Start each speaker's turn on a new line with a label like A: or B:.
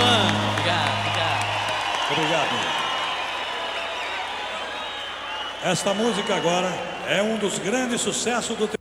A: Obrigado, obrigado.
B: Obrigado. Esta música agora é um dos grandes sucessos do